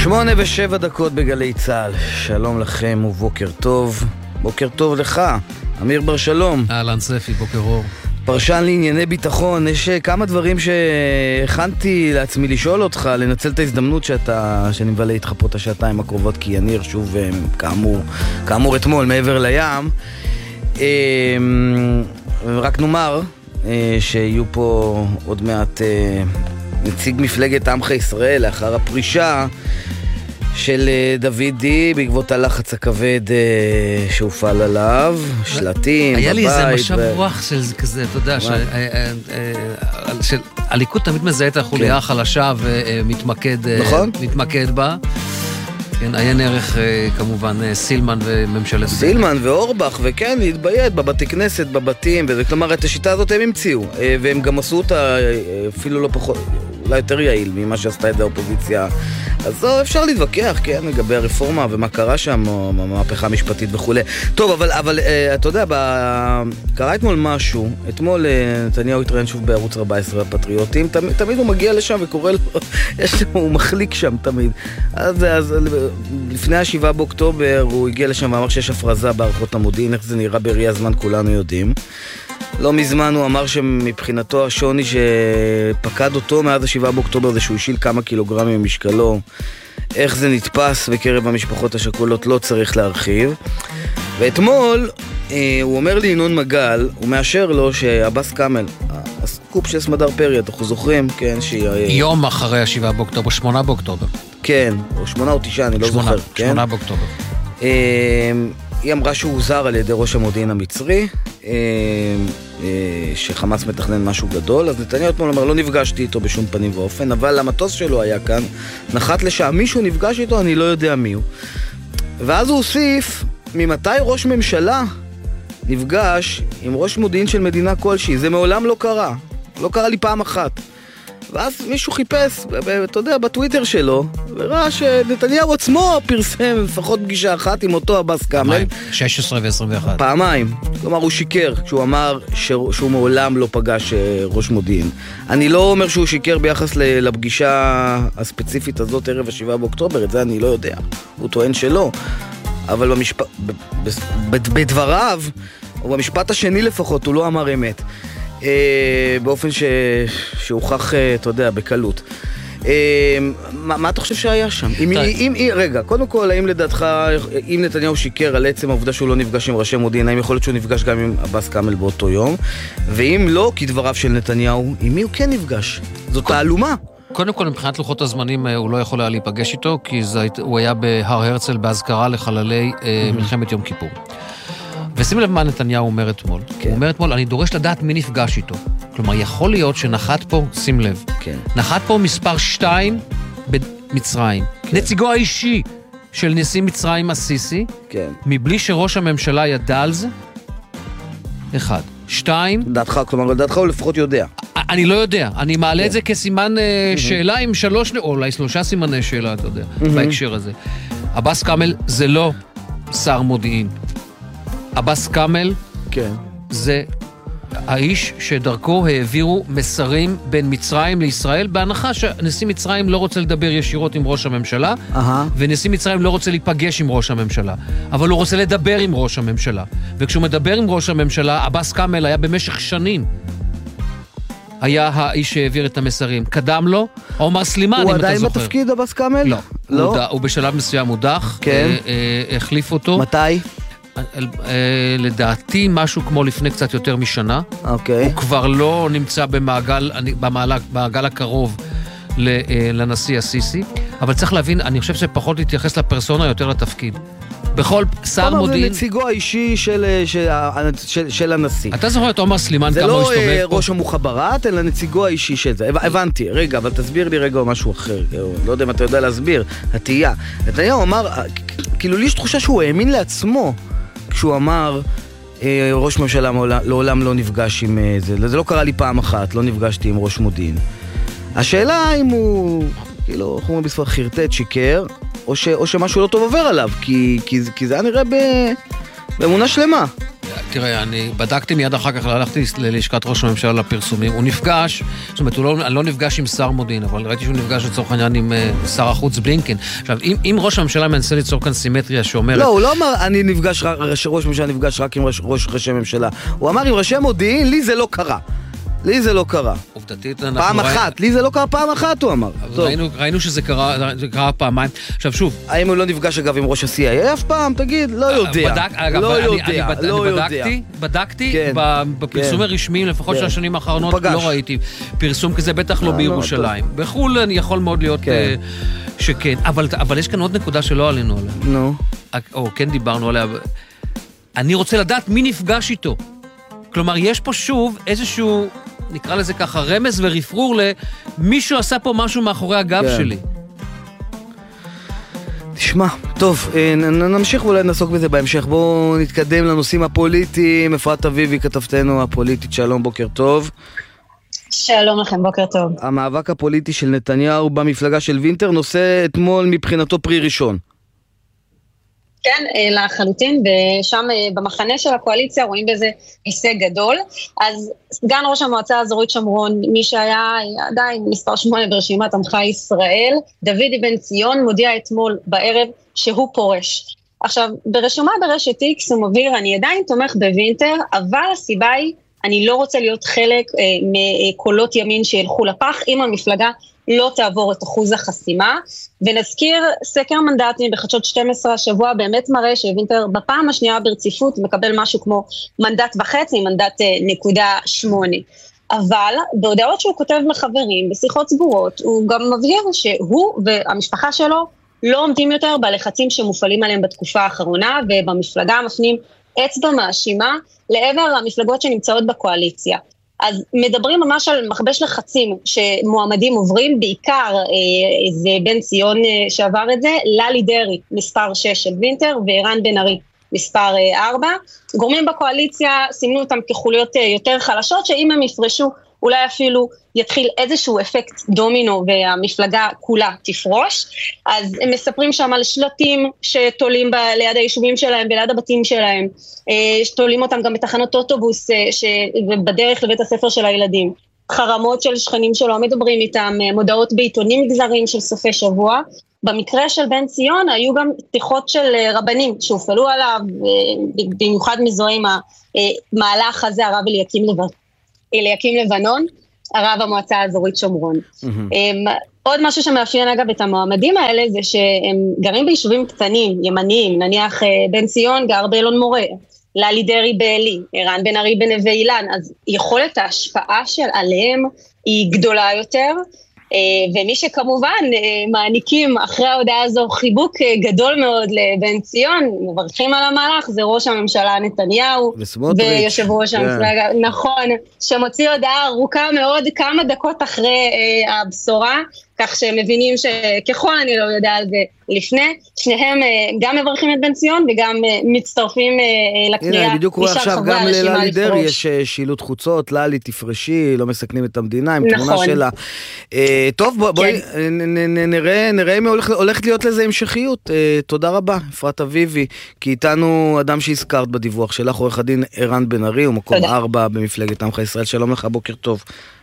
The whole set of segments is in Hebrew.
8:07 בגלי צהל. שלום לכם ובוקר טוב. בוקר טוב לך, אמיר בר שלום. אהלן ספי, בוקר אור. פרשן לענייני ביטחון. יש כמה דברים שהכנתי לעצמי לשאול אותך, לנצל את ההזדמנות שאני מבלה איתך פה את השעתיים הקרובות, כי יניר שוב כאמור אתמול מעבר לים. רק נאמר שיהיו פה עוד מעט נציג מפלגת עמך ישראל לאחר הפרישה של דוד די בעקבות הלחץ הכבד שהופעל עליו, שלטים היה בבית. לי איזה משב רוח של כזה, אתה יודע, שהליכוד תמיד מזהה את החוליה החלשה ומתמקד בה. כן, עיין ערך כמובן סילמן וממשלת... סילמן ואורבך, וכן, להתבייד בבתי כנסת, בבתים, כלומר, את השיטה הזאת הם המציאו, והם גם עשו אותה אפילו לא פחות, אולי יותר יעיל ממה שעשתה את האופוזיציה. אז אפשר להתווכח, כן, לגבי הרפורמה ומה קרה שם, המהפכה המשפטית וכו'. טוב, אבל אתה יודע, קרה אתמול משהו, אתמול נתניהו התראיין שוב בערוץ 14 הפטריוטים, תמיד הוא מגיע לשם וקורא לו, הוא מחליק שם תמיד. אז לפני 7 באוקטובר הוא הגיע לשם ואמר שיש הפרזה בערכות המודיעין, איך זה נראה בראי הזמן כולנו יודעים. לא מזמן הוא אמר שמבחינתו השוני שפקד אותו מאז 7 באוקטובר זה שהוא השיל כמה קילוגרמים ממשקלו. איך זה נתפס בקרב המשפחות השכולות לא צריך להרחיב. ואתמול הוא אומר לי ינון מגל, הוא מאשר לו שאבאס קאמל, הסקופ של סמדר פרי, אנחנו זוכרים, כן, יום אחרי 7 באוקטובר, 8 באוקטובר. כן, או 8 או 9, אני לא זוכר. 8 באוקטובר. היא אמרה שהוא הוזר על ידי ראש המודיעין המצרי, שחמאס מתכנן משהו גדול. אז נתניהו אתמול אמר, לא נפגשתי איתו בשום פנים ואופן, אבל המטוס שלו היה כאן, נחת לשעה, מישהו נפגש איתו, אני לא יודע מי הוא. ואז הוא הוסיף, ממתי ראש ממשלה נפגש עם ראש מודיעין של מדינה כלשהי? זה מעולם לא קרה. לא קרה לי פעם אחת. ואז מישהו חיפש, אתה יודע, בטוויטר שלו, וראה שנתניהו עצמו פרסם לפחות פגישה אחת עם אותו אבאס קאמל. 16 ו-21. פעמיים. כלומר, הוא שיקר כשהוא אמר שהוא מעולם לא פגש ראש מודיעין. אני לא אומר שהוא שיקר ביחס לפגישה הספציפית הזאת ערב 7 באוקטובר, את זה אני לא יודע. הוא טוען שלא. אבל בדבריו, או במשפט השני לפחות, הוא לא אמר אמת. באופן שהוכח, אתה יודע, בקלות. מה אתה חושב שהיה שם? רגע, קודם כל, האם לדעתך, אם נתניהו שיקר על עצם העובדה שהוא לא נפגש עם ראשי מודיעין, האם יכול להיות שהוא נפגש גם עם אבאס קאמל באותו יום? ואם לא, כדבריו של נתניהו, עם מי הוא כן נפגש? זאת תעלומה. קודם כל, מבחינת לוחות הזמנים, הוא לא יכול היה להיפגש איתו, כי הוא היה בהר הרצל בהזכרה לחללי מלחמת יום כיפור. ושים לב מה נתניהו אומר אתמול. הוא אומר אתמול, אני דורש לדעת מי נפגש איתו. כלומר, יכול להיות שנחת פה, שים לב, נחת פה מספר 2 במצרים. נציגו האישי של נשיא מצרים הסיסי, מבלי שראש הממשלה ידע על זה. 1. 2. דעתך, כלומר, דעתך הוא לפחות יודע. אני לא יודע. אני מעלה את זה כסימן שאלה עם 3, או אולי 3 סימני שאלה, אתה יודע, בהקשר הזה. אבאס קאמל זה לא שר מודיעין. אבאס קאמל זה האיש שדרכו העבירו מסרים בין מצרים לישראל, בהנחה שנשיא מצרים לא רוצה לדבר ישירות עם ראש הממשלה, ונשיא מצרים לא רוצה להיפגש עם ראש הממשלה, אבל הוא רוצה לדבר עם ראש הממשלה. וכשהוא מדבר עם ראש הממשלה, אבאס קאמל היה במשך שנים היה האיש שהעביר את המסרים. קדם לו, עומר סלימאן, אם אתה זוכר. הוא עדיין בתפקיד אבאס קאמל? לא. הוא בשלב מסוים מודח, החליף אותו. מתי? לדעתי משהו כמו לפני קצת יותר משנה. הוא כבר לא נמצא במעגל הקרוב לנשיא הסיסי, אבל צריך להבין, אני חושב שפחות להתייחס לפרסונה יותר לתפקיד. בכל שר מודיעין... זה נציגו האישי של הנשיא. אתה זוכר את עומר סלימאן כמה הוא הסתובב פה? זה לא ראש המוחברת, אלא נציגו האישי של זה. הבנתי, רגע, אבל תסביר לי רגע משהו אחר. לא יודע אם אתה יודע להסביר. התהייה. נתניהו אמר, כאילו לי יש תחושה שהוא האמין לעצמו, כשהוא אמר, ראש ממשלה לעולם לא נפגש עם זה. זה לא קרה לי פעם אחת, לא נפגשתי עם ראש מודיעין. השאלה אם הוא, כאילו, אנחנו אומרים בספר חרטט, שיקר, או שמשהו לא טוב עובר עליו, כי זה היה נראה באמונה שלמה. תראה, אני בדקתי מיד אחר כך, הלכתי ללשכת ראש הממשלה לפרסומים, הוא נפגש, זאת אומרת, אני לא נפגש עם שר מודיעין, אבל ראיתי שהוא נפגש לצורך העניין עם שר החוץ בלינקן. עכשיו, אם ראש הממשלה מנסה ליצור כאן סימטריה שאומרת... לא, הוא לא אמר, ראש הממשלה נפגש רק עם ראשי ממשלה. הוא אמר, עם ראשי מודיעין, לי זה לא קרה. לי זה לא קרה. עובדתית, פעם אחת, לי זה לא קרה פעם אחת, הוא אמר. ראינו שזה קרה פעמיים. עכשיו שוב... האם הוא לא נפגש אגב עם ראש ה-CIA אף פעם? תגיד, לא יודע. אני בדקתי בפרסומי רשמיים, לפחות של השנים האחרונות, לא ראיתי פרסום כזה, בטח לא בירושלים. בחו"ל אני יכול מאוד להיות שכן. אבל יש כאן עוד נקודה שלא עלינו עליה. נו. או כן דיברנו עליה. אני רוצה לדעת מי נפגש איתו. כלומר, יש פה שוב איזשהו, נקרא לזה ככה, רמז ורפרור למישהו עשה פה משהו מאחורי הגב שלי. תשמע, טוב, נמשיך ואולי נעסוק בזה בהמשך. בואו נתקדם לנושאים הפוליטיים. אפרת אביבי, כתבתנו הפוליטית, שלום, בוקר טוב. שלום לכם, בוקר טוב. המאבק הפוליטי של נתניהו במפלגה של וינטר נושא אתמול מבחינתו פרי ראשון. כן, לחלוטין, ושם במחנה של הקואליציה רואים בזה הישג גדול. אז סגן ראש המועצה האזורית שומרון, מי שהיה עדיין מספר 8 ברשימת עמך ישראל, דוידי בן ציון, מודיע אתמול בערב שהוא פורש. עכשיו, ברשומה ברשת איקס הוא מבהיר, אני עדיין תומך בווינטר, אבל הסיבה היא, אני לא רוצה להיות חלק מקולות ימין שילכו לפח, אם המפלגה לא תעבור את אחוז החסימה, ונזכיר סקר מנדטים בחדשות 12 השבוע באמת מראה שווינטר בפעם השנייה ברציפות מקבל משהו כמו מנדט וחצי, מנדט 0.8. אבל בהודעות שהוא כותב לחברים, בשיחות סגורות, הוא גם מבהיר שהוא והמשפחה שלו לא עומדים יותר בלחצים שמופעלים עליהם בתקופה האחרונה, ובמפלגה מפנים אצבע מאשימה לעבר המפלגות שנמצאות בקואליציה. אז מדברים ממש על מכבש לחצים שמועמדים עוברים, בעיקר זה בן ציון שעבר את זה, ללי דרי, מספר 6 של וינטר, וערן בן ארי, מספר 4. גורמים בקואליציה סימנו אותם כחוליות יותר חלשות, שאם הם יפרשו, אולי אפילו יתחיל איזשהו אפקט דומינו והמפלגה כולה תפרוש. אז הם מספרים שם על שלטים שתולים ליד היישובים שלהם וליד הבתים שלהם, שתולים אותם גם בתחנות אוטובוס ובדרך לבית הספר של הילדים. חרמות של שכנים שלא מדברים איתם, מודעות בעיתונים מגזרים של סופי שבוע. במקרה של בן ציון היו גם פתיחות של רבנים שהופעלו עליו, במיוחד מזוהה עם המהלך הזה, הרב אליקים לבנון, הרב המועצה האזורית שומרון. עוד משהו שמאפיין אגב את המועמדים האלה, זה שהם גרים ביישובים קטנים, ימניים, נניח בן ציון גר באלון מורה, ללי דרי בעלי, ערן בן ארי בנווה אילן, אז יכולת ההשפעה עליהם היא גדולה יותר, ומי שכמובן מעניקים אחרי ההודעה הזו חיבוק גדול מאוד לבן ציון, מברכים על המהלך, זה ראש הממשלה נתניהו, ויושב ראש המפלגה, נכון, שמוציא הודעה ארוכה מאוד כמה דקות אחרי הבשורה, כך שהם מבינים שככל אני לא יודע על זה לפני, שניהם גם מברכים את בן ציון וגם מצטרפים לקריאה. הנה, בדיוק רואה עכשיו גם לללי דרי יש שילוט חוצות, ללי תפרשי, לא מסכנים את המדינה, עם תמונה שלה. טוב, בואי נראה אם הולכת להיות לזה המשכיות. תודה רבה, אפרת אביבי, כי איתנו אדם שהזכרת בדיווח שלך, עורך הדין ערן בן ארי, הוא מקום 4 במפלגת עמך ישראל. שלום לך, בוקר טוב.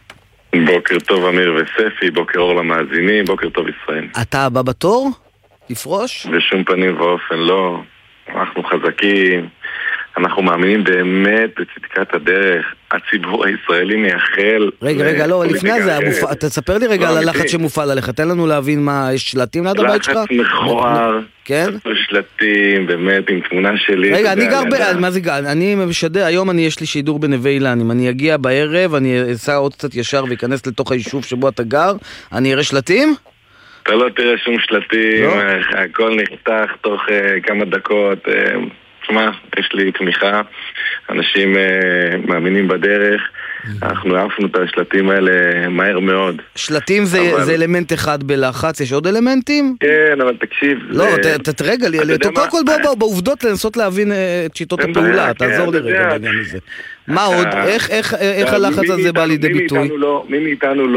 בוקר טוב אמיר וספי, בוקר אור למאזינים, בוקר טוב ישראל. אתה הבא בתור? תפרוש? בשום פנים ואופן לא, אנחנו חזקים, אנחנו מאמינים באמת בצדקת הדרך, הציבור הישראלי מייחל. רגע, לא, לפני זה, תספר לי רגע על הלחץ שמופעל עליך, תן לנו להבין מה, יש שלטים ליד הבית שלך? לחץ מכוער, כן? שלטים, באמת, עם תמונה שלי. רגע, אני גר מה זה גר? אני משדר, היום יש לי שידור בנווה אילן, אם אני אגיע בערב, אני אסע עוד קצת ישר ויכנס לתוך היישוב שבו אתה גר, אני אראה שלטים? אתה לא תראה שום שלטים, הכל נחתך תוך כמה דקות, תשמע, יש לי תמיכה, אנשים מאמינים בדרך, אנחנו עפנו את השלטים האלה מהר מאוד. שלטים זה אלמנט אחד בלחץ, יש עוד אלמנטים? כן, אבל תקשיב. לא, רגע, קודם כל בעובדות לנסות להבין את שיטות הפעולה, תעזור לי רגע מזה. מה עוד? איך הלחץ הזה בא לידי ביטוי? מי מאיתנו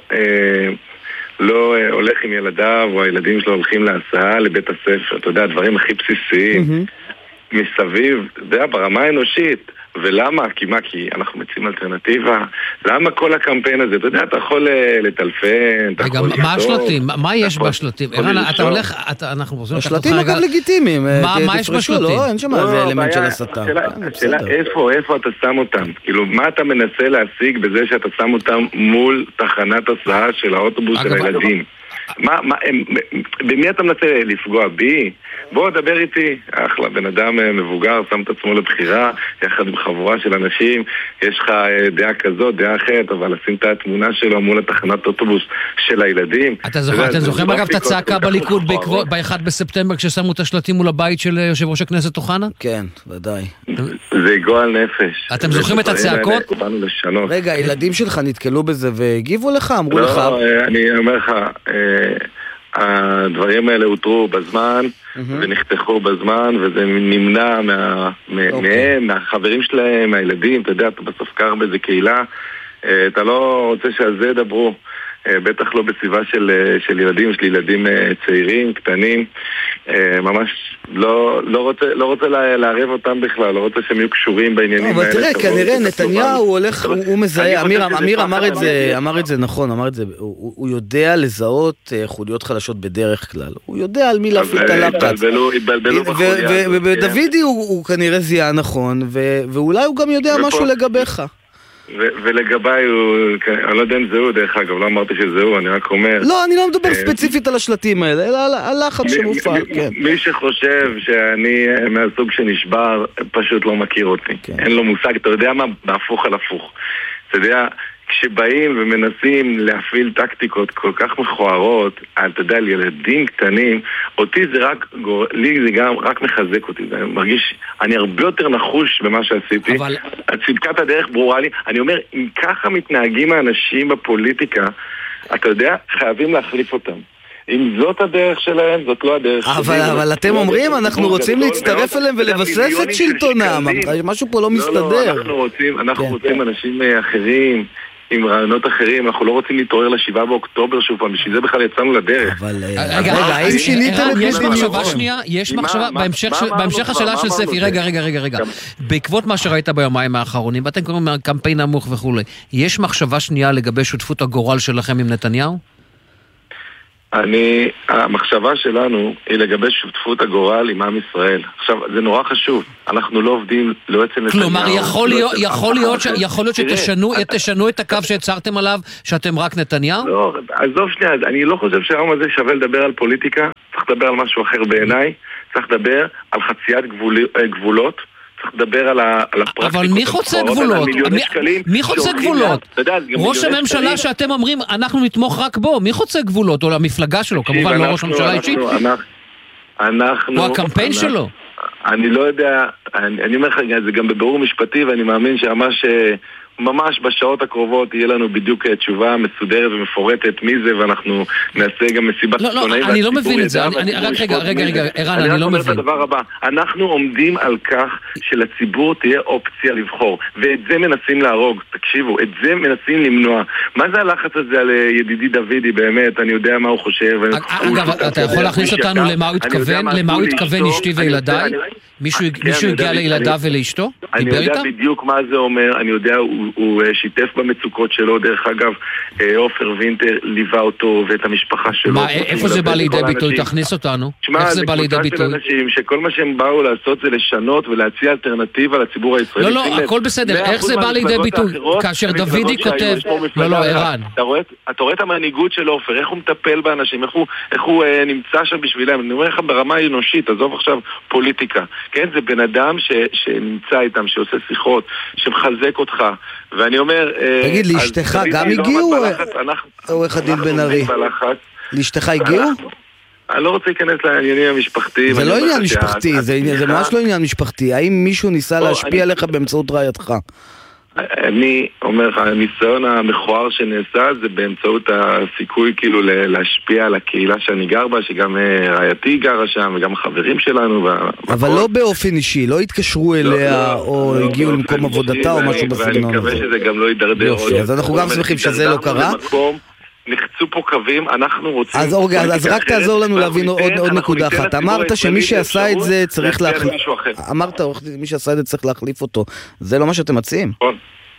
לא הולך עם ילדיו, או הילדים שלו הולכים להסעה לבית הספר, אתה יודע, הדברים הכי בסיסיים. מסביב, ברמה האנושית. ולמה? כי אנחנו מציעים אלטרנטיבה. למה כל הקמפיין הזה? אתה יודע, אתה יכול לטלפן, אתה יכול מה השלטים? מה יש בשלטים? ערן, אתה הולך, אנחנו רוצים... השלטים אגב לגיטימיים. מה יש בשלטים? לא, אין שם איזה אלמנט של הסתה. השאלה איפה אתה שם אותם? כאילו, מה אתה מנסה להשיג בזה שאתה שם אותם מול תחנת הסעה של האוטובוס של הילדים? במי אתה מנסה לפגוע? בי? בוא דבר איתי, אחלה, בן אדם מבוגר, שם את עצמו לבחירה, יחד עם חבורה של אנשים, יש לך דעה כזאת, דעה אחרת, אבל לשים את התמונה שלו מול התחנת אוטובוס של הילדים. אתם זוכרים אגב את הצעקה בליכוד ב-1 בספטמבר כששמו את השלטים מול הבית של יושב ראש הכנסת אוחנה? כן, ודאי. זה גועל נפש. אתם זוכרים את הצעקות? רגע, הילדים שלך נתקלו בזה והגיבו לך, אמרו לך? לא, אני אומר לך, הדברים האלה הותרו בזמן ונחתכו בזמן, וזה נמנע מהם, מהחברים שלהם, מהילדים. אתה יודע, אתה בסוף קר באיזה קהילה, אתה לא רוצה שעל זה ידברו, בטח לא בסביבה של ילדים. יש לי ילדים צעירים, קטנים, ממש לא רוצה לערב אותם בכלל, לא רוצה שהם יהיו קשורים בעניינים האלה. אבל תראה, כנראה נתניהו הולך, הוא מזהה, אמיר אמר את זה נכון, הוא יודע לזהות חוליות חלשות בדרך כלל, הוא יודע על מי להפעיל את הלחץ, ודוידי הוא כנראה זיהה נכון, ואולי הוא גם יודע משהו לגביך. ולגביי, אני לא יודע אם זהו, דרך אגב, לא אמרתי שזהו, אני רק אומר... לא, אני לא מדבר ספציפית על השלטים האלה, אלא על הלחץ שמופעל, כן. מי שחושב שאני מהסוג שנשבר, פשוט לא מכיר אותי. אין לו מושג, אתה יודע מה? בהפוך על הפוך. אתה יודע, כשבאים ומנסים להפעיל טקטיקות כל כך מכוערות, אתה יודע, על ילדים קטנים, אותי זה לי זה גם רק מחזק אותי, זה מרגיש, אני הרבה יותר נחוש במה שעשיתי, צדקת הדרך ברורה לי. אני אומר, אם ככה מתנהגים האנשים בפוליטיקה, אתה יודע, חייבים להחליף אותם. אם זאת הדרך שלהם, זאת לא הדרך שלהם. אבל אתם אומרים, אנחנו רוצים להצטרף אליהם ולבסס את שלטונם, משהו פה לא מסתדר. אנחנו רוצים אנשים אחרים, עם רעיונות אחרים, אנחנו לא רוצים להתעורר ל7 באוקטובר שוב פעם, בשביל זה בכלל יצאנו לדרך. רגע, האם שיניתם את יש מחשבה שנייה, יש מחשבה, בהמשך השאלה של ספי, רגע. בעקבות מה שראית ביומיים האחרונים, ואתם קוראים קמפיין נמוך וכו', יש מחשבה שנייה לגבי שותפות הגורל שלכם עם נתניהו? המחשבה שלנו היא לגבי שותפות הגורל עם עם ישראל. עכשיו, זה נורא חשוב. אנחנו לא עובדים, לא אצל נתניהו. כלומר, יכול להיות שתשנו את הקו שהצרתם עליו, שאתם רק נתניהו? לא, עזוב שנייה, אני לא חושב שהיום הזה שווה לדבר על פוליטיקה, צריך לדבר על משהו אחר בעיניי, צריך לדבר על חציית גבולות, צריך לדבר על הפרקטיקות. אבל מי חוצה גבולות? מי חוצה גבולות? ראש הממשלה שאתם אומרים, אנחנו נתמוך רק בו, מי חוצה גבולות? או למפלגה שלו, כמובן לא ראש הממשלה אישית. או הקמפיין שלו. אני לא יודע, אני אומר לך, זה גם בבירור משפטי, ואני מאמין ממש בשעות הקרובות יהיה לנו בדיוק תשובה מסודרת ומפורטת מי זה, ואנחנו נעשה גם מסיבת עיתונאים. לא, אני לא מבין את זה. רגע, ערן, אני לא מבין. אנחנו עומדים על כך שלציבור תהיה אופציה לבחור, ואת זה מנסים להרוג. תקשיבו, את זה מנסים למנוע. מה זה הלחץ הזה על ידידי דוידי? באמת, אני יודע מה הוא חושב. אגב, אתה יכול להכניס אותנו למה הוא התכוון אשתי וילדיי? מישהו הגיע לילדיו ולאשתו? אני יודע בדיוק מה זה אומר, אני יודע, הוא שיתף במצוקות שלו, דרך אגב, אופר וינטר ליווה אותו ואת המשפחה שלו. מה, איפה זה בא לידי ביטוי? תכניס אותנו. איך זה בא לידי ביטוי? של אנשים שכל מה שהם באו לעשות זה לשנות ולהציע אלטרנטיבה לציבור הישראלי. לא, הכל בסדר. איך זה בא לידי ביטוי? כאשר דוידי כותב... לא, ערן. אתה רואה את המנהיגות של אופר, איך הוא מטפל באנשים, איך הוא נמצא שם בשבילם. אני אומר לך ברמה האנושית, עזוב עכשיו פוליטיקה. כן, זה בן אדם שנמצא איתם, שעושה שיחות, שמחזק אותך. ואני אומר... תגיד, לאשתך גם הגיעו? עורך הדין בן ארי. לאשתך הגיעו? אני לא רוצה להיכנס לעניינים המשפחתיים. זה לא עניין משפחתי, זה ממש לא עניין משפחתי. האם מישהו ניסה להשפיע עליך באמצעות רעייתך? אני אומר לך, הניסיון המכוער שנעשה זה באמצעות הסיכוי כאילו להשפיע על הקהילה שאני גר בה, שגם רעייתי גרה שם וגם החברים שלנו. אבל לא באופן אישי, לא התקשרו אליה או הגיעו למקום עבודתה או משהו בסגנון הזה. ואני מקווה שזה גם לא יידרדר. אז אנחנו גם שמחים שזה לא קרה. נחצו פה קווים, אנחנו רוצים... אז אורגע, אז רק תעזור לנו להבין עוד נקודה אחת. אמרת שמי שעשה את זה צריך להחליף... אמרת, מי שעשה את זה צריך להחליף אותו. זה לא מה שאתם מציעים. נכון.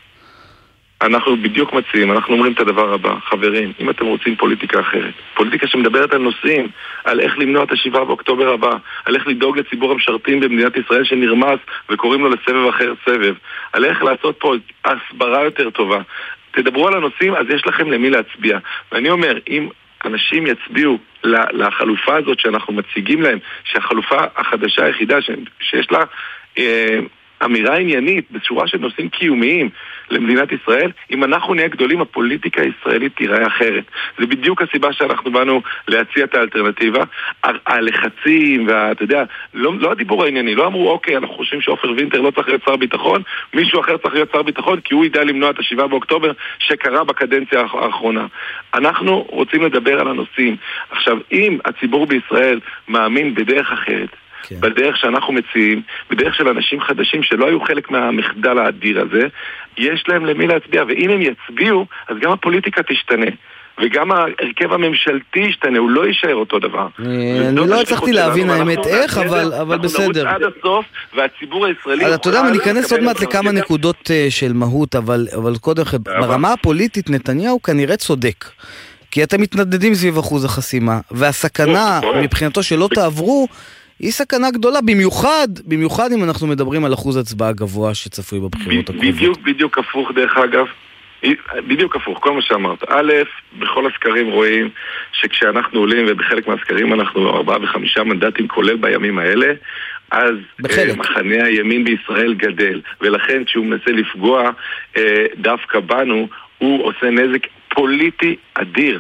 אנחנו בדיוק מציעים, אנחנו אומרים את הדבר הבא, חברים, אם אתם רוצים פוליטיקה אחרת, פוליטיקה שמדברת על נושאים, על איך למנוע את 7 באוקטובר הבא, על איך לדאוג לציבור המשרתים במדינת ישראל שנרמס וקוראים לו לסבב אחר סבב, על איך לעשות פה הסברה יותר טובה. תדברו על הנושאים, אז יש לכם למי להצביע. ואני אומר, אם אנשים יצביעו לחלופה הזאת שאנחנו מציגים להם, שהחלופה החדשה היחידה שיש לה אמירה עניינית בצורה של נושאים קיומיים למדינת ישראל, אם אנחנו נהיה גדולים, הפוליטיקה הישראלית תיראה אחרת. זה בדיוק הסיבה שאנחנו באנו להציע את האלטרנטיבה. הלחצים, ואתה יודע, לא הדיבור הענייני, לא אמרו, אוקיי, אנחנו חושבים שאופר וינטר לא צריך להיות שר ביטחון, מישהו אחר צריך להיות שר ביטחון, כי הוא ידע למנוע את 7 באוקטובר שקרה בקדנציה האחרונה. אנחנו רוצים לדבר על הנושאים. עכשיו, אם הציבור בישראל מאמין בדרך אחרת, כן. בדרך שאנחנו מציעים, בדרך של אנשים חדשים שלא היו חלק מהמחדל האדיר הזה, יש להם למי להצביע, ואם הם יצביעו, אז גם הפוליטיקה תשתנה. וגם ההרכב הממשלתי ישתנה, הוא לא יישאר אותו דבר. אני לא הצלחתי להבין האמת איך, אבל בסדר. אנחנו נרוץ עד הסוף, והציבור הישראלי... אתה יודע, אני אכנס עוד מעט לכמה נקודות של מהות, אבל קודם, ברמה הפוליטית נתניהו כנראה צודק. כי אתם מתנדדים סביב אחוז החסימה, והסכנה מבחינתו שלא תעברו, היא סכנה גדולה, במיוחד אם אנחנו מדברים על אחוז הצבעה גבוה שצפוי בבחירות הקרובות. בדיוק הפוך דרך אגב. בדיוק הפוך, כל מה שאמרת. א', בכל הסקרים רואים שכשאנחנו עולים, ובחלק מהסקרים אנחנו 4 ו5 מנדטים כולל בימים האלה, אז מחנה הימין בישראל גדל. ולכן כשהוא מנסה לפגוע דווקא בנו, הוא עושה נזק פוליטי אדיר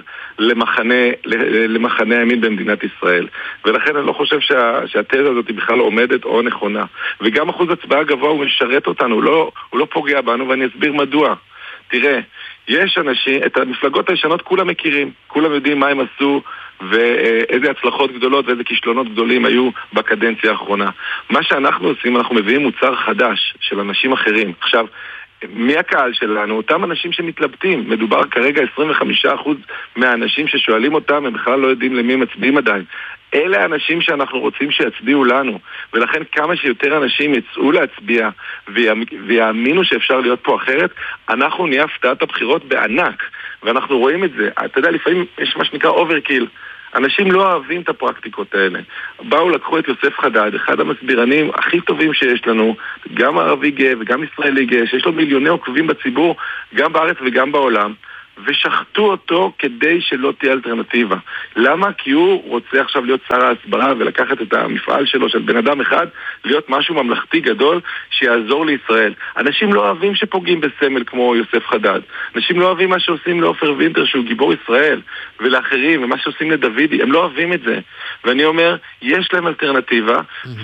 למחנה הימין במדינת ישראל. ולכן אני לא חושב שהתזה הזאת היא בכלל עומדת או נכונה. וגם אחוז הצבעה גבוה הוא משרת אותנו, הוא לא פוגע בנו, ואני אסביר מדוע. תראה, יש אנשים, את המפלגות הישנות כולם מכירים, כולם יודעים מה הם עשו ואיזה הצלחות גדולות ואיזה כישלונות גדולים היו בקדנציה האחרונה. מה שאנחנו עושים, אנחנו מביאים מוצר חדש של אנשים אחרים. עכשיו, מי הקהל שלנו? אותם אנשים שמתלבטים. מדובר כרגע 25% מהאנשים ששואלים אותם, הם בכלל לא יודעים למי מצביעים עדיין. אלה האנשים שאנחנו רוצים שיצביעו לנו, ולכן כמה שיותר אנשים יצאו להצביע ויאמינו שאפשר להיות פה אחרת, אנחנו נהיה הפתעת הבחירות בענק, ואנחנו רואים את זה. אתה יודע, לפעמים יש מה שנקרא אוברקיל. אנשים לא אוהבים את הפרקטיקות האלה. באו, לקחו את יוסף חדד, אחד המסבירנים הכי טובים שיש לנו, גם ערבי גאה וגם ישראלי גאה, שיש לו מיליוני עוקבים בציבור, גם בארץ וגם בעולם, ושחטו אותו כדי שלא תהיה אלטרנטיבה. למה? כי הוא רוצה עכשיו להיות שר ההסברה ולקחת את המפעל שלו של בן אדם אחד, להיות משהו ממלכתי גדול שיעזור לישראל. אנשים לא אוהבים שפוגעים בסמל כמו יוסף חדד. אנשים לא אוהבים מה שעושים לאופר וינטר שהוא גיבור ישראל ולאחרים, ומה שעושים לדוידי. הם לא אוהבים את זה. ואני אומר, יש להם אלטרנטיבה,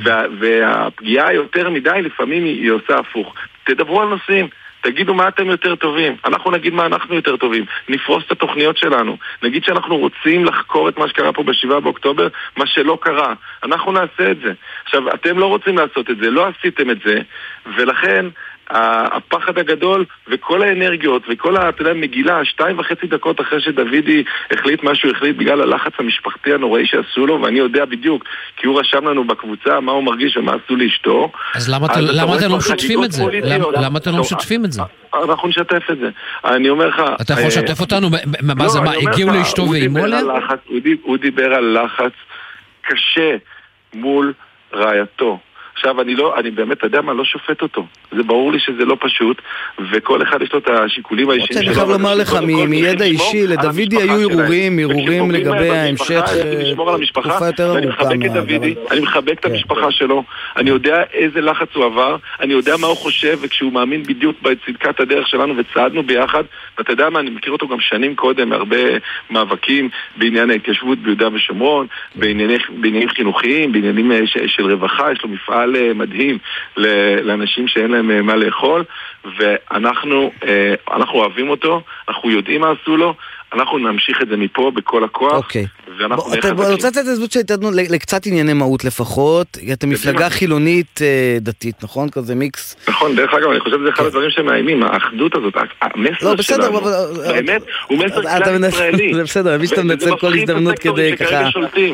והפגיעה יותר מדי לפעמים היא עושה הפוך. תדברו על נושאים. תגידו מה אתם יותר טובים, אנחנו נגיד מה אנחנו יותר טובים, נפרוס את התוכניות שלנו, נגיד שאנחנו רוצים לחקור את מה שקרה פה ב7 באוקטובר, מה שלא קרה, אנחנו נעשה את זה. עכשיו, אתם לא רוצים לעשות את זה, לא עשיתם את זה, ולכן הפחד הגדול וכל האנרגיות וכל מגילה 2.5 דקות אחרי שדוידי החליט מה שהוא החליט בגלל הלחץ המשפחתי הנוראי שעשו לו, ואני יודע בדיוק כי הוא רשם לנו בקבוצה מה הוא מרגיש ומה עשו לאשתו. אז למה אתם לא משתפים את זה? למה אתם לא משתפים את זה? אנחנו נשתף את זה. אני אומר לך, אתה יכול לשתף אותנו? מה זה, מה, הגיעו לאשתו ואימו עליה? הוא דיבר על לחץ קשה מול רעייתו. עכשיו, אני באמת, אתה יודע מה, לא שופט אותו. זה ברור לי שזה לא פשוט, וכל אחד יש לו את השיקולים האישיים שלו. אני חייב לומר לך, מידע אישי, לדוידי היו ערעורים לגבי ההמשך תקופה יותר ארוכה. אני מחבק את המשפחה שלו, אני יודע איזה לחץ הוא עבר, אני יודע מה הוא חושב, וכשהוא מאמין בדיוק בצדקת הדרך שלנו, וצעדנו ביחד, ואתה יודע מה, אני מכיר אותו גם שנים קודם, הרבה מאבקים בעניין ההתיישבות ביהודה ושומרון, בעניינים חינוכיים, בעניינים של רווחה, יש לו מפעל מדהים לאנשים שאין להם מה לאכול, ואנחנו אוהבים אותו, אנחנו יודעים מה עשו לו, אנחנו נמשיך את זה מפה בכל הכוח. אוקיי. אתה רוצה לתת הזדמנות שהתנו לקצת ענייני מהות לפחות, אתם מפלגה חילונית דתית, נכון? כזה מיקס. נכון, דרך אגב, אני חושב שזה אחד הדברים שמאיימים, האחדות הזאת, המסר שלנו, באמת, הוא מסר כלל ישראלי. זה בסדר, אני שאתה מנצל כל הזדמנות כדי ככה,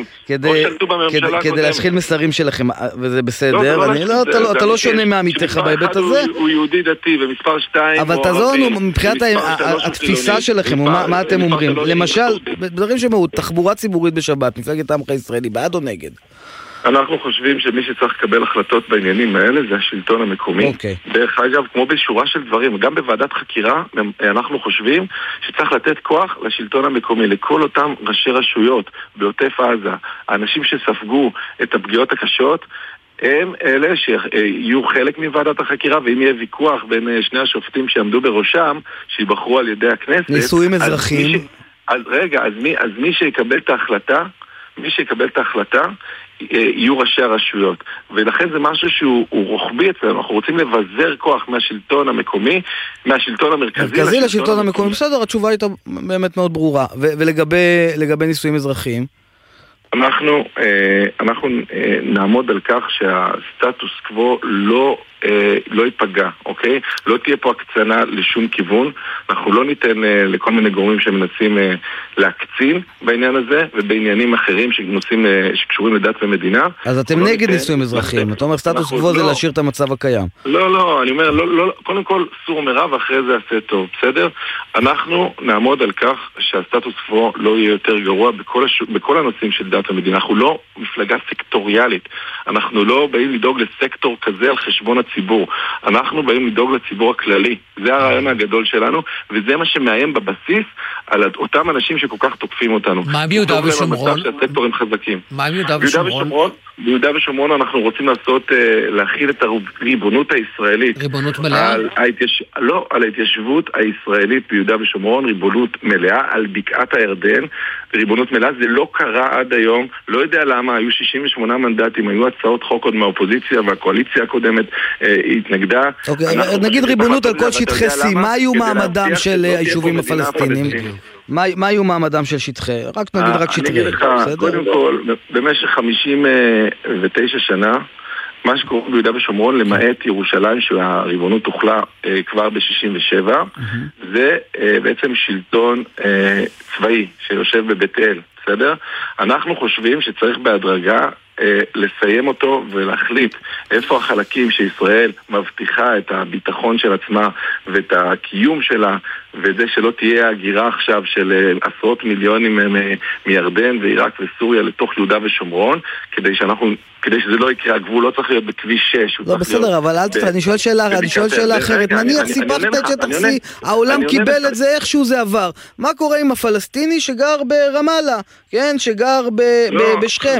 כדי להשחיל מסרים שלכם, וזה בסדר, אתה לא שונה מעמיתך בהיבט הזה. הוא יהודי דתי, ומספר 2, אבל תעזור לנו, מבחינת התפיסה שלכם, מה אתם אומרים? למשל, בדברים שמהות, תחבורה ציבורית בשבת, מפלגת העמך הישראלי, בעד או נגד? אנחנו חושבים שמי שצריך לקבל החלטות בעניינים האלה זה השלטון המקומי. דרך אגב, כמו בשורה של דברים, גם בוועדת חקירה, אנחנו חושבים שצריך לתת כוח לשלטון המקומי, לכל אותם ראשי רשויות בעוטף עזה, האנשים שספגו את הפגיעות הקשות, הם אלה שיהיו חלק מוועדת החקירה, ואם יהיה ויכוח בין שני השופטים שעמדו בראשם, שיבחרו על ידי הכנסת. נישואים אזרחיים. אז מי שיקבל את ההחלטה, יהיו ראשי הרשויות. ולכן זה משהו שהוא רוחבי אצלנו. אנחנו רוצים לבזר כוח מהשלטון המקומי, מהשלטון המרכזי לשלטון המקומי. בסדר, התשובה הייתה באמת מאוד ברורה. ולגבי נישואים אזרחיים? אנחנו נעמוד על כך שהסטטוס קוו לא ייפגע, אוקיי? לא תהיה פה הקצנה לשום כיוון. אנחנו לא ניתן לכל מיני גורמים שמנסים להקצין בעניין הזה, ובעניינים אחרים שקשורים לדת ומדינה. אז אתם נגד נישואים אזרחיים. אתה אומר סטטוס קוו זה להשאיר את המצב הקיים. לא, אני אומר, קודם כל סור מרע ואחרי זה עשה טוב, בסדר? אנחנו נעמוד על כך שהסטטוס קוו לא יהיה יותר גרוע בכל הנושאים של דת ומדינה. אנחנו לא מפלגה סקטוריאלית. אנחנו לא באים לדאוג לסקטור כזה על חשבון הציבור. אנחנו באים לדאוג לציבור הכללי. זה הרעיון הגדול שלנו, וזה מה שמאיים בבסיס על אותם אנשים שכל כך תוקפים אותנו. מה ביהודה ושומרון? שהסקטורים חזקים. מה ביהודה ושומרון? ביהודה ושומרון אנחנו רוצים להכיל את הריבונות הישראלית. ריבונות מלאה? על ההתיישבות הישראלית ביהודה ושומרון, ריבונות מלאה, על בקעת הירדן, ריבונות מלאה. זה לא קרה עד היום, לא יודע למה, היו 68 מנדטים, היו הצעות חוק עוד מהאופוזיציה, והקואליציה הקודמת התנגדה. נגיד ריבונות על כל שטחי C, מה היו מעמדם של היישובים הפלסטינים? מה היו מעמדם של שטחי? רק שטחי. אני אגיד לך, קודם כל, במשך 59 שנה, מה שקורה ביהודה ושומרון, למעט ירושלים שהריבונות הוחלה כבר ב-67, זה בעצם שלטון צבאי שיושב בבית אל, בסדר? אנחנו חושבים שצריך בהדרגה לסיים אותו ולהחליט איפה החלקים שישראל מבטיחה את הביטחון של עצמה ואת הקיום שלה, וזה שלא תהיה הגירה עכשיו של עשרות מיליונים מירדן ועיראק וסוריה לתוך יהודה ושומרון, כדי שזה לא יקרה. הגבול לא צריך להיות בכביש 6. לא בסדר, אבל אני שואל שאלה אחרת. נניח סיפחת את שטח C, העולם קיבל את זה, איכשהו זה עבר. מה קורה עם הפלסטיני שגר ברמאללה, כן, שגר בשכם?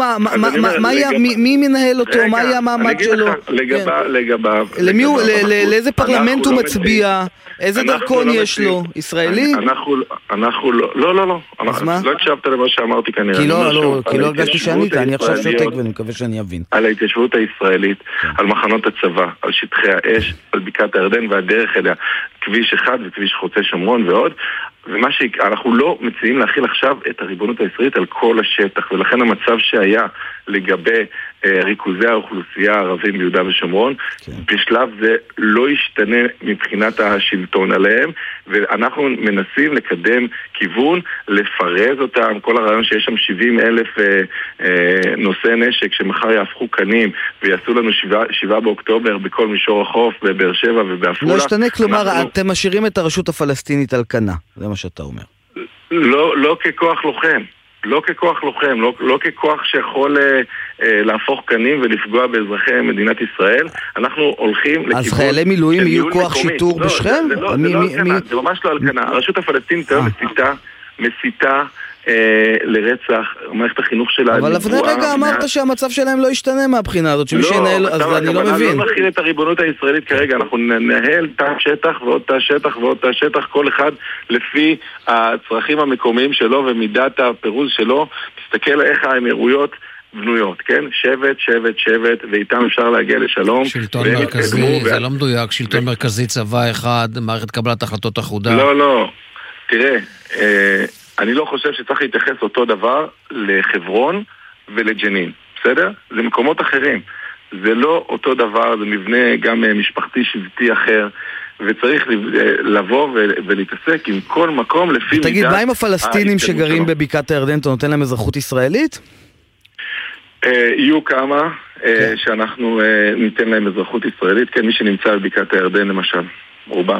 מי מנהל אותו? מה יהיה המעמד שלו? לגביו. לאיזה פרלמנט הוא מצביע? איזה דרכון יש לו? ישראלי? אנחנו לא. לא הקשבת למה שאמרתי כנראה. כי לא הרגשתי שענית, אני עכשיו שותק ואני מקווה שאני אבין. על ההתיישבות הישראלית, על מחנות הצבא, על שטחי האש, על בקעת הירדן והדרך אליה, כביש 1 וכביש חוצה שומרון ועוד. ומה שאנחנו לא מציעים להכיל עכשיו את הריבונות הישראלית על כל השטח, ולכן המצב שהיה לגבי ריכוזי האוכלוסייה הערבים ביהודה ושומרון, בשלב זה לא ישתנה מבחינת השלטון עליהם, ואנחנו מנסים לקדם כיוון, לפרז אותם, כל הרעיון שיש שם 70,000 נושאי נשק שמחר יהפכו קנים ויעשו לנו 7 באוקטובר בכל מישור החוף, בבאר שבע ובאפולה. לא ישתנה, כלומר, אתם משאירים את הרשות הפלסטינית על כנה, זה מה שאתה אומר. לא ככוח לוחם. לא ככוח שיכול להפוך קנים ולפגוע באזרחי מדינת ישראל. אנחנו הולכים לכיוון... אז חיילי מילואים יהיו כוח שיטור בשכם? זה ממש לא על כנה. הרשות הפלסטינית מסיתה לרצח, מערכת החינוך שלה. אבל לפני רגע אמרת שהמצב שלהם לא ישתנה מהבחינה הזאת, שמי שינהל, אז אני לא מבין. אנחנו לא נכיל את הריבונות הישראלית כרגע, אנחנו ננהל תא שטח ועוד תא שטח ועוד תא שטח, כל אחד לפי הצרכים המקומיים שלו ומידת הפירוז שלו. תסתכל איך האמירויות בנויות, כן? שבט, ואיתם אפשר להגיע לשלום. שלטון מרכזי, זה לא מדויק, שלטון מרכזי צבא אחד, מערכת קבלת החלטות אחודה. לא. תראה, אני לא חושב שצריך להתייחס אותו דבר לחברון ולג'נין, בסדר? זה מקומות אחרים. זה לא אותו דבר, זה מבנה גם משפחתי שבטי אחר, וצריך לבוא ולהתעסק עם כל מקום לפי מידה. תגיד, מה עם הפלסטינים שגרים בבקעת הירדן, אתה נותן להם אזרחות ישראלית? יהיו כמה שאנחנו ניתן להם אזרחות ישראלית, כן, מי שנמצא בבקעת הירדן למשל, רובם.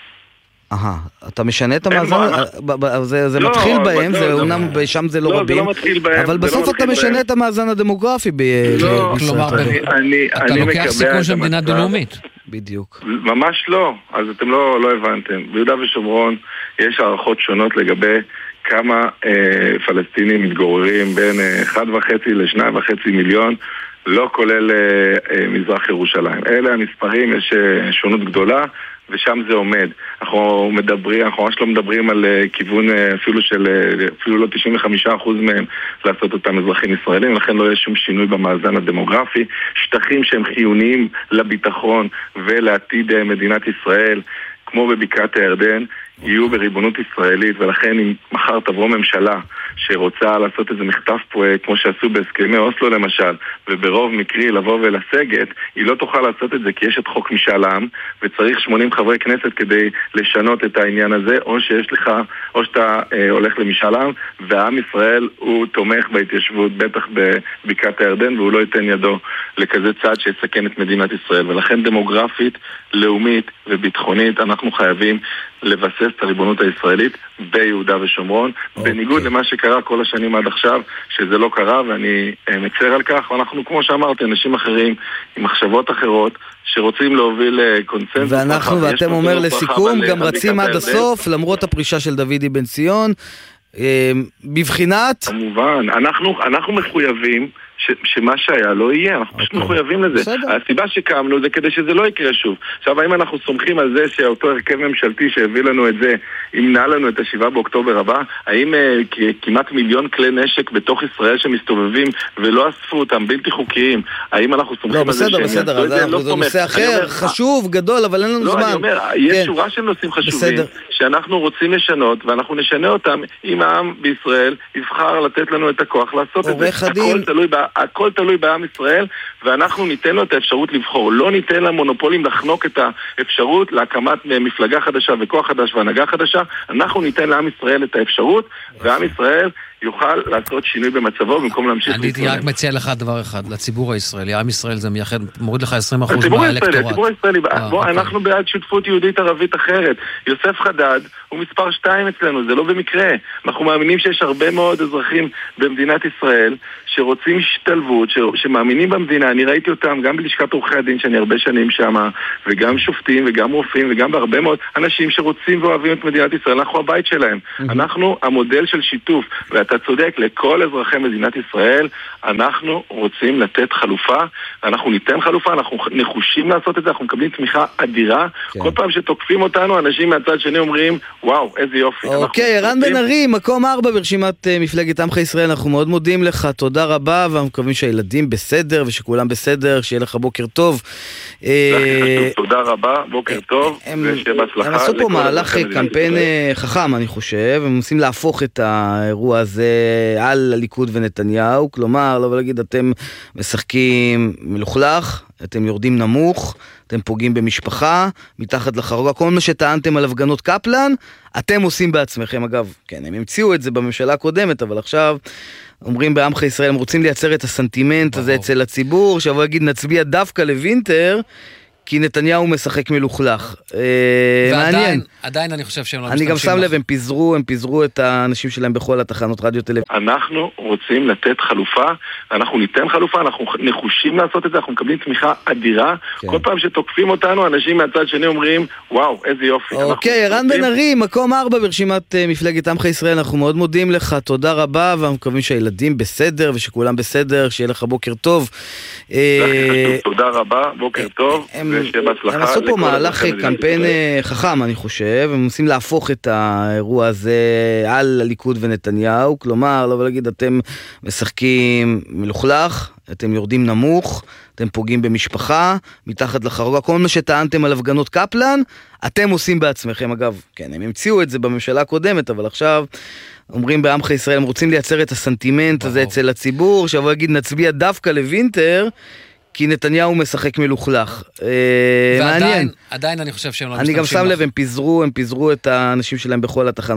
אתה משנה את המאזן, זה מתחיל בהם, אומנם שם זה לא רבים, אבל בסוף אתה משנה את המאזן הדמוגרפי. כלומר, אתה לוקח סיכון של מדינה דו-לאומית. בדיוק. ממש לא, אז אתם לא הבנתם. ביהודה ושומרון יש הערכות שונות לגבי כמה פלסטינים מתגוררים בין 1.5 ל2.5 מיליון, לא כולל מזרח ירושלים. אלה המספרים, יש שונות גדולה, ושם זה עומד. אנחנו ממש לא מדברים על כיוון אפילו לא 95% מהם לעשות אותם אזרחים ישראלים, לכן לא יש שום שינוי במאזן הדמוגרפי. שטחים שהם חיוניים לביטחון ולעתיד מדינת ישראל, כמו בבקעת הירדן, יהיו בריבונות ישראלית, ולכן אם מחר תבוא ממשלה שרוצה לעשות איזה מחטף פרויקט, כמו שעשו בהסכמי אוסלו למשל, וברוב מקרי לבוא ולסגת, היא לא תוכל לעשות את זה כי יש את חוק משאל עם, וצריך 80 חברי כנסת כדי לשנות את העניין הזה, או שאתה הולך למשאל עם, והעם ישראל הוא תומך בהתיישבות, בטח בבקעת הירדן, והוא לא ייתן ידו לכזה צעד שיסכן את מדינת ישראל. ולכן דמוגרפית, לאומית וביטחונית, אנחנו חייבים לבסס את הריבונות הישראלית ביהודה ושומרון, בניגוד למה שקרה כל השנים עד עכשיו, שזה לא קרה, ואני מצר על כך, ואנחנו, כמו שאמרתי, אנשים אחרים עם מחשבות אחרות, שרוצים להוביל קונצנזוס. ואתם אומר לסיכום, גם רצים עד הסוף, למרות הפרישה של דוידי בן ציון, בבחינת... כמובן, אנחנו מחויבים שמה שהיה לא יהיה, אנחנו פשוט מחויבים לזה. הסיבה שקמנו זה כדי שזה לא יקרה שוב. עכשיו, האם אנחנו סומכים על זה שאותו הרכב ממשלתי שהביא לנו את זה, ימנע לנו את 7 באוקטובר הבא, האם כמעט מיליון כלי נשק בתוך ישראל שמסתובבים ולא אספו אותם, בלתי חוקיים, האם אנחנו סומכים על זה שהם יעשו את זה? זה נושא אחר, חשוב, גדול, אבל אין לנו זמן. לא, אני אומר, יש שורה של נושאים חשובים שאנחנו רוצים לשנות, ואנחנו נשנה אותם אם העם בישראל יבחר לתת לנו את הכוח לעשות את זה. הכל תלוי בעם ישראל, ואנחנו ניתן לו את האפשרות לבחור. לא ניתן למונופולים לחנוק את האפשרות להקמת מפלגה חדשה וכוח חדש והנהגה חדשה. אנחנו ניתן לעם ישראל את האפשרות, ועם ישראל יוכל לעשות שינוי במצבו במקום להמשיך להתמודד. אני רק מציע לך דבר אחד, לציבור הישראלי. עם ישראל זה מוריד לך 20% מהאלקטורט. הציבור הישראלי, אנחנו בעד שותפות יהודית ערבית אחרת. יוסף חדד הוא מספר 2 אצלנו, זה לא במקרה. אנחנו מאמינים שיש הרבה מאוד אזרחים במדינת ישראל שרוצים השתלבות, שמאמינים במדינה. אני ראיתי אותם גם בלשכת עורכי הדין שאני הרבה שנים שם, וגם שופטים וגם רופאים וגם בהרבה מאוד אנשים שרוצים ואוהבים את מדינת ישראל. אנחנו הבית שלהם. אנחנו המודל של שיתוף. ואתה צודק, לכל אזרחי מדינת ישראל אנחנו רוצים לתת חלופה, אנחנו ניתן חלופה, אנחנו נחושים לעשות את זה, אנחנו מקבלים תמיכה אדירה. כל פעם שתוקפים אותנו, אנשים מהצד שני אומרים, וואו, איזה יופי. אוקיי, ערן בן ארי, מקום 4 ברשימת מפלגת עמך ישראל, אנחנו מאוד מודים לך, תודה רבה, ואנחנו מקווים שהילדים בסדר ושכולם בסדר, שיהיה לך בוקר טוב. תודה רבה, בוקר טוב, ושיהיה בהצלחה. הם עשו פה מהלך קמפיין חכם, אני חושב, הם מנסים להפוך את האירוע הזה על הליכוד ונתניהו, כלומר, לא להגיד, אתם משחקים מלוכלך, אתם יורדים נמוך, אתם פוגעים במשפחה, מתחת לחרוגה, כל מה שטענתם על הפגנות קפלן, אתם עושים בעצמכם. אגב, כן, הם המציאו את זה בממשלה הקודמת, אבל עכשיו אומרים בעמך ישראל, הם רוצים לייצר את הסנטימנט הזה אצל הציבור, שבוא יגיד, נצביע דווקא לוינטר, כי נתניהו משחק מלוכלך. מעניין. עדיין אני חושב שהם לא משתמשים. אני גם שם לב, הם פיזרו את האנשים שלהם בכל התחנות רדיו טלוויזיה. אנחנו רוצים לתת חלופה, אנחנו ניתן חלופה, אנחנו נחושים לעשות את זה, אנחנו מקבלים תמיכה אדירה. כל פעם שתוקפים אותנו, אנשים מהצד שני אומרים, וואו, איזה יופי. אוקיי, ערן בן ארי, מקום 4 ברשימת מפלגת עמך ישראל, אנחנו מאוד מודים לך, תודה רבה, ואנחנו מקווים שהילדים בסדר ושכולם בסדר, שיהיה לך בוקר טוב. תודה רבה, בוקר טוב. הם עשו פה מהלך קמפיין חכם, אני חושב, הם מנסים להפוך את האירוע הזה על הליכוד ונתניהו, כלומר, לא להגיד, אתם משחקים מלוכלך, אתם יורדים נמוך, אתם פוגעים במשפחה, מתחת לחרוגה, כל מה שטענתם על הפגנות קפלן, אתם עושים בעצמכם. אגב, כן, הם המציאו את זה בממשלה הקודמת, אבל עכשיו אומרים בעמך ישראל, הם רוצים לייצר את הסנטימנט הזה אצל הציבור, שבוא יגיד, נצביע דווקא לוינטר, כי נתניהו משחק מלוכלך. מעניין. ועדיין אני חושב שהם לא משתמשים. אני גם שם לב, הם פיזרו את האנשים שלהם בכל התחנות.